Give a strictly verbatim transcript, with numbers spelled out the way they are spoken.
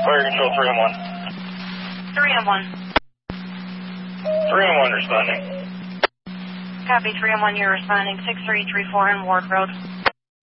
Fire control three and one. three and one. three and one responding. Copy, three and one, you're responding. six three three four on Ward Road.